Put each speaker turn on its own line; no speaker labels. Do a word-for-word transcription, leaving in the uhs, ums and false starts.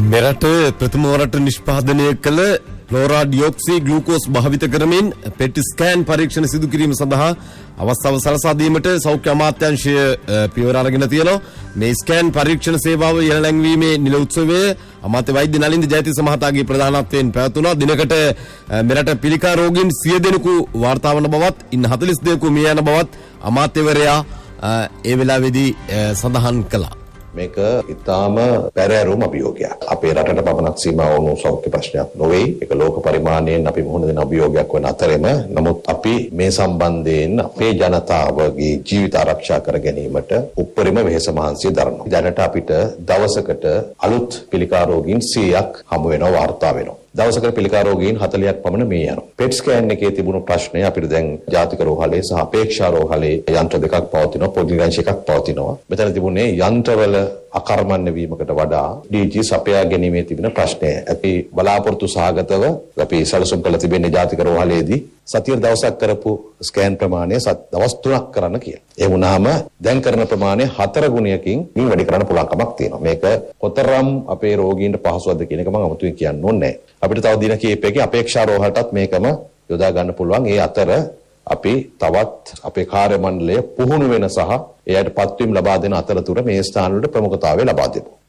මෙරට ප්‍රථම වරට නිෂ්පාදනය කළ ක්ලෝරා ඩියොක්සි ග්ලූකෝස් භාවිත කරමින් පෙට් ස්කෑන් පරීක්ෂණ සිදු කිරීම සඳහා අවස්ථාව සලසා දීමට සෞඛ්‍ය අමාත්‍යාංශය පියවර අරගෙන තියෙනවා. මේ ස්කෑන් පරීක්ෂණ සේවාව ඉහළ නැංවීමේ නිල උත්සවයේ අමාත්‍ය වෛද්‍ය නලින්ද ජයතිස්ස මහතාගේ ප්‍රධානත්වයෙන් පැවතුණා. දිනකට මෙරට පිළිකා රෝගීන් සිය දෙනෙකු වාර්තා වන බවත් ඉන් හතළිස් දෙනෙකු මිය යන බවත් අමාත්‍යවරයා ඒ වෙලාවේදී සඳහන් කළා.
මේක ඉතාම පැරෑරුම් අභියෝගයක්. අපේ රටට පමණක් සීමා වුණු සෞඛ්‍ය ප්‍රශ්නයක් නොවේ. ඒක ලෝක පරිමාණයෙන් අපි මුහුණ දෙන අභියෝගයක් වන අතරෙම නමුත් අපි මේ සම්බන්ධයෙන් අපේ ජනතාවගේ ජීවිත ආරක්ෂා කර ගැනීමට උපරිම වෙහෙස මහන්සිය දරනවා. දැනට අපිට දවසකට අලුත් පිළිකා රෝගීන් සීයක් හමු වෙනවා වාර්තා වෙනවා. දවසකට පිළිකා රෝගීන් හතළියක් පමණ මිය යනවා. පෙට් ස්කෑන් එකේ තිබුණු ප්‍රශ්නය අපිට දැන් ජාතික රෝහලේ සහ අපේක්ෂා රෝහලේ යන්ත්‍ර දෙකක් පවතිනවා. පොඩි රංශ එකක් පවතිනවා. මෙතන තිබුණේ යන්ත්‍රවල අකර්මණ්‍ය වීමකට වඩා ඩීජී සපයා ගැනීමේ තිබෙන ප්‍රශ්නය. අපි බලාපොරොත්තු සහගතව අපි සැලසුම් කළ තිබෙන්නේ ජාතික රෝහලේදී සතිය දවසක් කරපු ස්කෑන් ප්‍රමාණය දවස් තුනක් කරන්න කියලා. ඒ වුණාම දැන් කරන ප්‍රමාණය හතර ගුණයකින් මින් වැඩි කරන්න පුළුවන් කමක් තියෙනවා. මේක කොතරම් අපේ රෝගීන්ට පහසුවක්ද කියන එක මම අමුතුවෙන් කියන්න ඕනේ නැහැ. අපිට තව දින කිහිපයකින් අපේක්ෂා රෝහලටත් මේකම යොදා ගන්න පුළුවන්. ඒ අතර අපි තවත් අපේ කාර්ය මණ්ඩලය පුහුණු වෙන සහ එයට පත්වීම් ලබා දෙන අතරතුර මේ ස්ථාන වලට ප්‍රමුඛතාවය ලබා දෙමු.